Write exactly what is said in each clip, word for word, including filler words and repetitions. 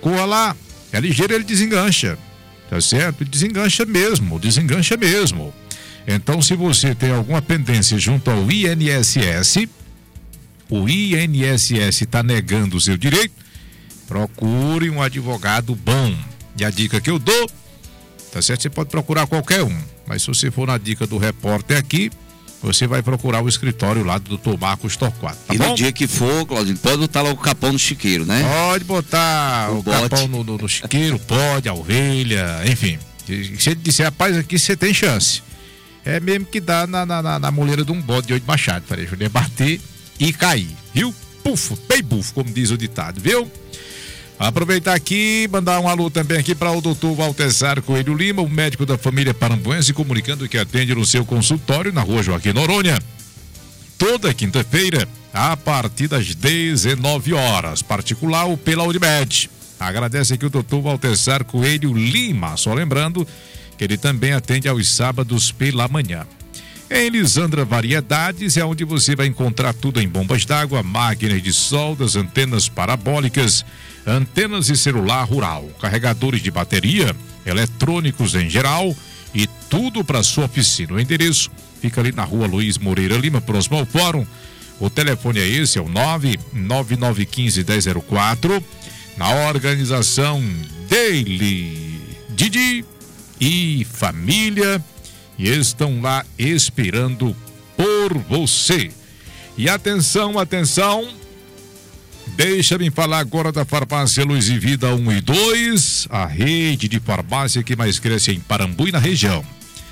corra lá, é ligeiro, ele desengancha, tá certo? Desengancha mesmo, desengancha mesmo. Então, se você tem alguma pendência junto ao I N S S, o I N S S está negando o seu direito, procure um advogado bom. E a dica que eu dou, tá certo? Você pode procurar qualquer um, mas se você for na dica do repórter aqui, você vai procurar o escritório lá do doutor Marcos Torquato, tá e bom? no dia que for, Claudinho, pode botar logo o capão no chiqueiro, né? Pode botar o, o capão no, no, no chiqueiro, pode, a ovelha, enfim. Se ele disser, rapaz, aqui você tem chance. É mesmo que dá na, na, na, na moleira de um bode de oito machado, para ele bater e cair, viu? Pufo, pei bufo, como diz o ditado, viu? Aproveitar aqui, mandar um alô também aqui para o doutor Valtesar Coelho Lima, o médico da família parambuense, comunicando que atende no seu consultório na rua Joaquim Noronha, toda quinta-feira, a partir das dezenove horas, particular ou pela Unimed. Agradece aqui o doutor Valtesar Coelho Lima, só lembrando que ele também atende aos sábados pela manhã. Em Lisandra Variedades é onde você vai encontrar tudo em bombas d'água, máquinas de soldas, antenas parabólicas, antenas de celular rural, carregadores de bateria, eletrônicos em geral e tudo para sua oficina. O endereço fica ali na rua Luiz Moreira Lima, próximo ao Fórum. O telefone é esse, é o nove nove nove um cinco um zero zero quatro. Na organização dele, Didi e família, e estão lá esperando por você. E atenção, atenção, deixa-me falar agora da farmácia Luz e Vida um e dois, a rede de farmácia que mais cresce em Parambu e na região.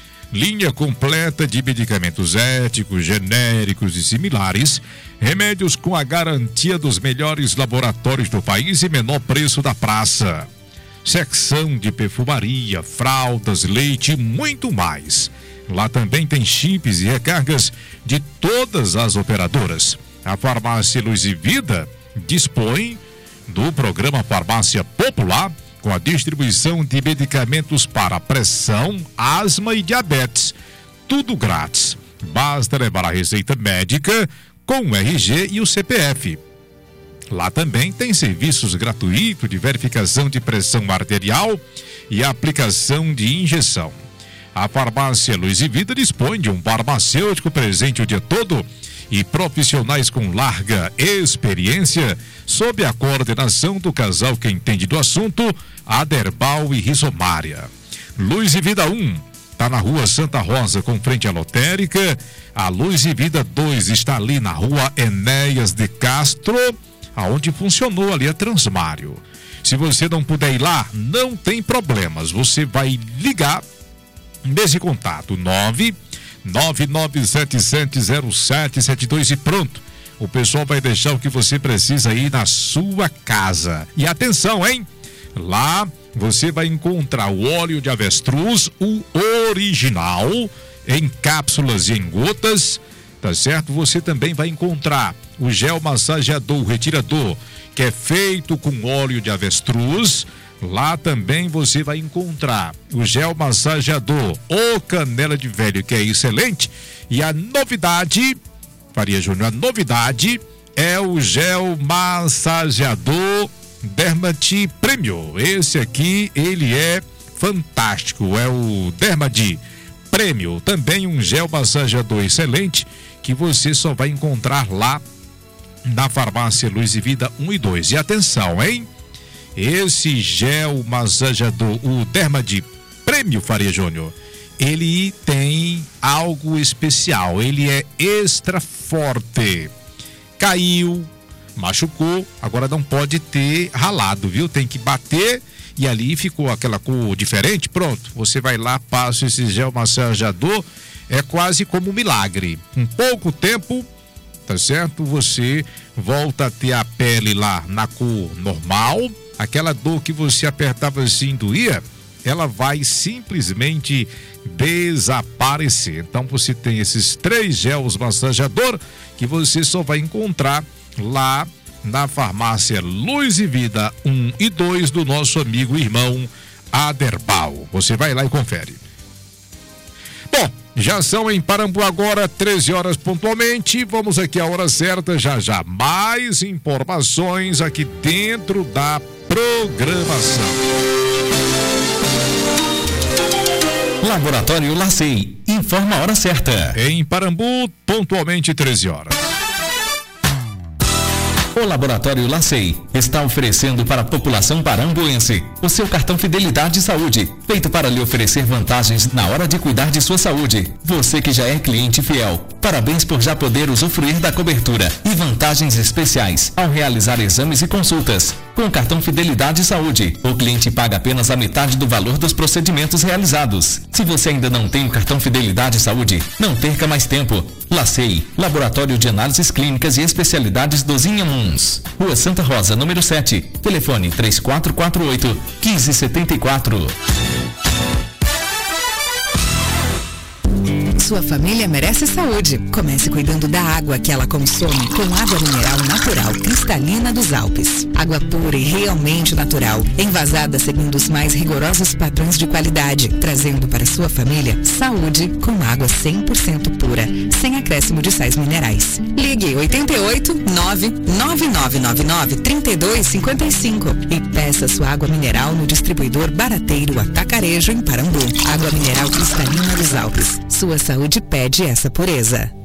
Linha completa de medicamentos éticos, genéricos e similares, remédios com a garantia dos melhores laboratórios do país e menor preço da praça. Secção de perfumaria, fraldas, leite e muito mais. Lá também tem chips e recargas de todas as operadoras. A farmácia Luz e Vida dispõe do programa Farmácia Popular, com a distribuição de medicamentos para pressão, asma e diabetes. Tudo grátis. Basta levar a receita médica com o R G e o C P F. Lá também tem serviços gratuitos de verificação de pressão arterial e aplicação de injeção. A farmácia Luz e Vida dispõe de um farmacêutico presente o dia todo e profissionais com larga experiência, sob a coordenação do casal que entende do assunto, Aderbal e Rizomária. Luz e Vida um está na rua Santa Rosa, com frente à lotérica. A Luz e Vida dois está ali na rua Enéas de Castro, aonde funcionou ali a Transmário. Se você não puder ir lá, não tem problemas, você vai ligar nesse contato nove nove nove sete sete zero sete sete dois e pronto. O pessoal vai deixar o que você precisa aí na sua casa. E atenção, hein? Lá você vai encontrar o óleo de avestruz, o original, em cápsulas e em gotas, tá certo? Você também vai encontrar o gel massageador, o retirador, que é feito com óleo de avestruz. Lá também você vai encontrar o gel massageador, o canela de velho, que é excelente. E a novidade, Faria Júnior, a novidade é o gel massageador Dermati Premium. Esse aqui, ele é fantástico, é o Dermati Premium. Também um gel massageador excelente, que você só vai encontrar lá na farmácia Luz e Vida um e dois. E atenção, hein? Esse gel massageador, o Dermati Premium, Faria Júnior, ele tem algo especial, ele é extra forte. Caiu, machucou, agora não pode ter ralado, viu? Tem que bater e ali ficou aquela cor diferente, pronto. Você vai lá, passa esse gel massageador, é quase como um milagre. Em pouco tempo, tá certo? Você volta a ter a pele lá na cor normal. Aquela dor que você apertava assim, doía, ela vai simplesmente desaparecer. Então você tem esses três gels massageador que você só vai encontrar lá na farmácia Luz e Vida um e dois do nosso amigo e irmão Aderbal. Você vai lá e confere. Bom, já são em Parambu agora treze horas pontualmente. Vamos aqui à hora certa, já já mais informações aqui dentro da programação. Laboratório Lacei, informa a hora certa. Em Parambu, pontualmente treze horas. O Laboratório Lacei está oferecendo para a população parambuense o seu cartão Fidelidade Saúde, feito para lhe oferecer vantagens na hora de cuidar de sua saúde. Você que já é cliente fiel, parabéns por já poder usufruir da cobertura e vantagens especiais ao realizar exames e consultas. Com o cartão Fidelidade Saúde, o cliente paga apenas a metade do valor dos procedimentos realizados. Se você ainda não tem o cartão Fidelidade Saúde, não perca mais tempo. Lacei, Laboratório de Análises Clínicas e Especialidades dos Inhamuns. Rua Santa Rosa, número sete. Telefone três quatro quatro oito, um cinco sete quatro. Sua família merece saúde. Comece cuidando da água que ela consome com água mineral natural cristalina dos Alpes. Água pura e realmente natural, envasada segundo os mais rigorosos padrões de qualidade, trazendo para sua família saúde com água cem por cento pura, sem acréscimo de sais minerais. Ligue oito oito nove nove nove nove nove três dois cinco cinco e peça sua água mineral no distribuidor Barateiro Atacarejo em Parambu. Água mineral cristalina dos Alpes. Sua saúde pede essa pureza.